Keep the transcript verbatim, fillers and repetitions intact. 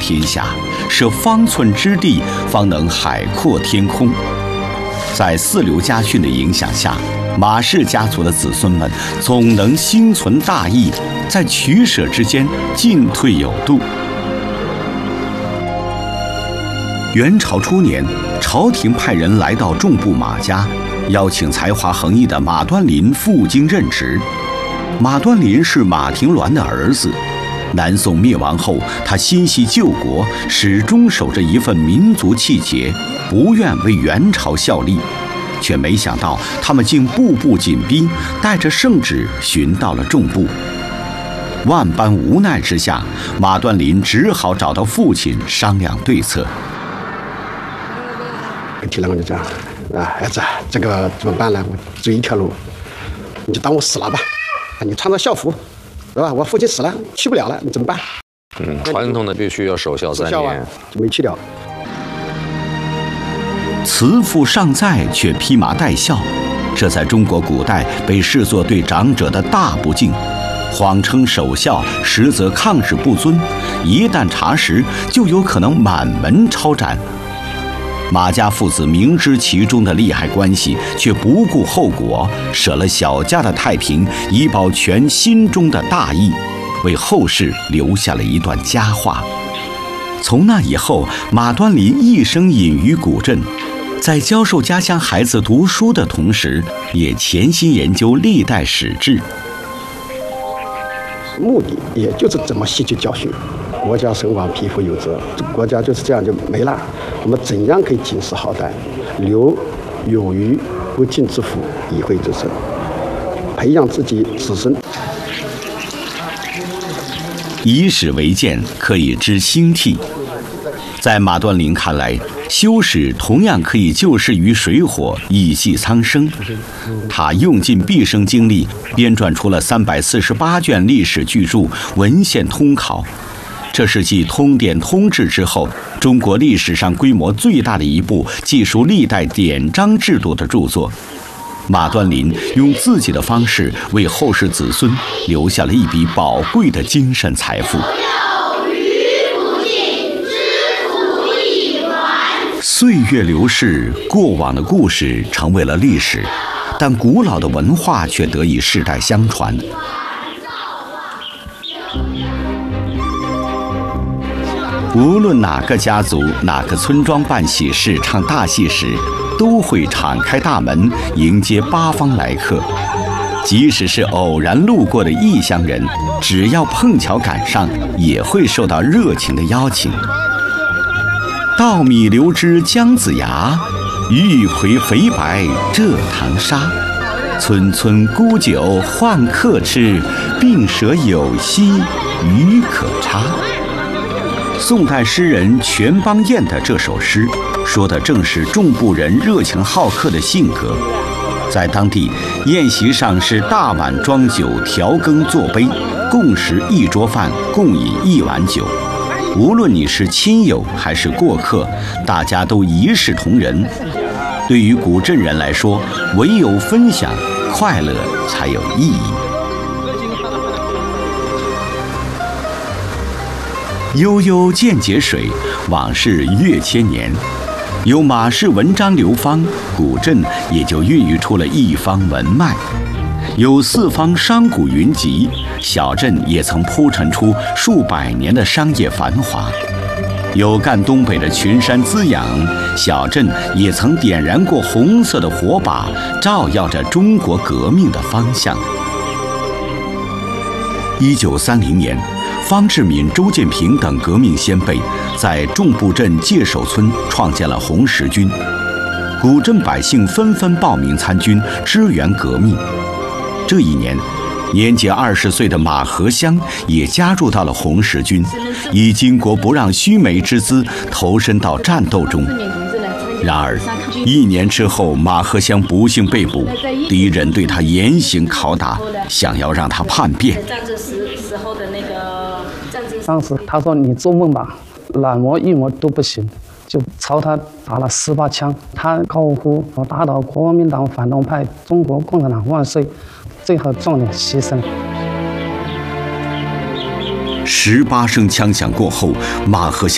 天下，设方寸之地，方能海阔天空。在四流家训的影响下，马氏家族的子孙们总能心存大义，在取舍之间进退有度。元朝初年，朝廷派人来到众部马家，邀请才华横溢的马端林赴京任职。马端林是马廷鸾的儿子。南宋灭亡后，他心系救国，始终守着一份民族气节，不愿为元朝效力，却没想到他们竟步步紧逼，带着圣旨寻到了众部。万般无奈之下，马端林只好找到父亲商量对策。 提了我就讲啊，儿子，这个怎么办呢？我只有一条路，你就当我死了吧，你穿着校服。是吧？我父亲死了，去不了了，你怎么办？ 嗯，传统的必须要守孝三年， 啊、就没去掉。 慈父尚在，却披麻戴孝，这在中国古代被视作对长者的大不敬。谎称守孝，实则抗旨不遵，一旦查实，就有可能满门抄斩。马家父子明知其中的利害关系，却不顾后果，舍了小家的太平，以保全心中的大义，为后世留下了一段佳话。从那以后，马端林一生隐于古镇，在教授家乡孩子读书的同时，也潜心研究历代史志。 目的也就是怎么吸取教训。国家兴亡，匹夫有责，国家就是这样就没了。我们怎样可以警示后代，留有余不尽之福，以惠之身，培养自己子孙。 以史为鉴，可以知兴替。在马端林看来，修史同样可以救世于水火，以系苍生。他用尽毕生精力，编撰出了三百四十八卷历史巨著，文献通考。这是继《通典》《通志》之后，中国历史上规模最大的一部记述历代典章制度的著作。马端林用自己的方式为后世子孙留下了一笔宝贵的精神财富。岁月流逝，过往的故事成为了历史，但古老的文化却得以世代相传。无论哪个家族、哪个村庄办喜事、唱大戏时，都会敞开大门迎接八方来客。即使是偶然路过的异乡人，只要碰巧赶上，也会受到热情的邀请。稻米流枝姜子牙，玉葵肥白蔗糖沙。村村沽酒换客吃，病舍有稀鱼可插。宋代诗人全邦彦的这首诗，说的正是众部人热情好客的性格。在当地，宴席上是大碗装酒，调羹作杯，共食一桌饭，共饮一碗酒。无论你是亲友还是过客，大家都一视同仁。对于古镇人来说，唯有分享，快乐才有意义。悠悠见节水，往事越千年。有马氏文章流芳，古镇也就孕育出了一方文脉；有四方商贾云集，小镇也曾铺陈出数百年的商业繁华；有赣东北的群山滋养，小镇也曾点燃过红色的火把，照耀着中国革命的方向。一九三零年。方志敏、周建平等革命先辈在众部镇界首村创建了红十军，古镇百姓纷纷报名参军，支援革命。这一年，年仅二十岁的马和香也加入到了红十军，以巾帼不让须眉之姿投身到战斗中。然而，一年之后，马和香不幸被捕，敌人对他严刑拷打，想要让他叛变。 当时他说：“你做梦吧，软磨硬磨都不行。”就朝他打了十八枪。他高呼：“我打倒国民党反动派，中国共产党万岁！”最后壮烈牺牲。 十八声枪响过后，马和香